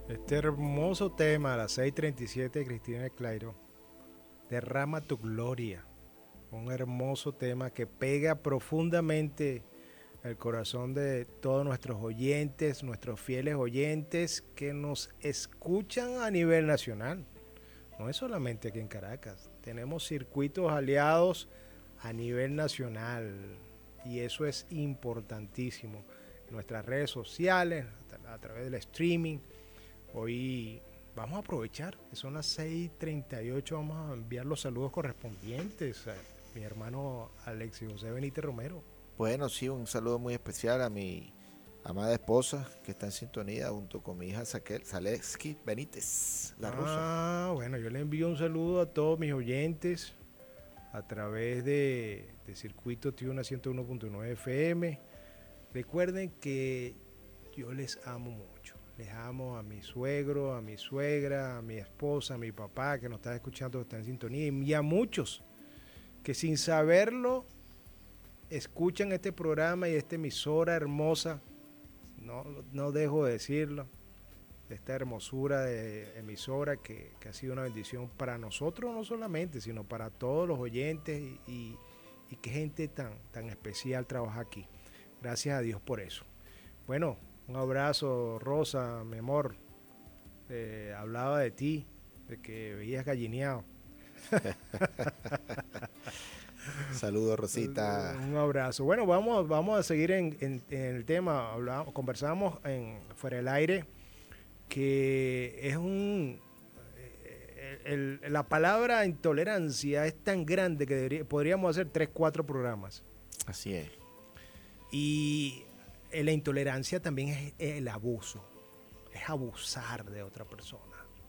Este hermoso tema, la 637 de Cristina del Clairo, Derrama tu gloria. Un hermoso tema que pega profundamente el corazón de todos nuestros oyentes, nuestros fieles oyentes que nos escuchan a nivel nacional. No es solamente aquí en Caracas. Tenemos circuitos aliados a nivel nacional y eso es importantísimo. Nuestras redes sociales, a través del streaming. Hoy vamos a aprovechar, que son las 6:38, vamos a enviar los saludos correspondientes a mi hermano Alexis José Benítez Romero. Bueno, sí, un saludo muy especial a mi amada esposa que está en sintonía junto con mi hija Zaleski Benítez, la rusa. Bueno, yo le envío un saludo a todos mis oyentes a través de Circuito Tiuna 101.9 FM. Recuerden que yo les amo mucho. Les amo a mi suegro, a mi suegra, a mi esposa, a mi papá que nos está escuchando, que está en sintonía, y a muchos que sin saberlo escuchan este programa y esta emisora hermosa. No, no dejo de decirlo. Esta hermosura de emisora que ha sido una bendición para nosotros no solamente, sino para todos los oyentes y qué gente tan especial trabaja aquí. Gracias a Dios por eso. Bueno, un abrazo, Rosa, mi amor. Hablaba de ti, de que veías gallineado. Saludos, Rosita. Un abrazo. Bueno, vamos a seguir en el tema. Conversamos fuera del aire que es la palabra intolerancia es tan grande que podríamos hacer 3, 4 programas. Así es. Y la intolerancia también es el abuso, es abusar de otra persona.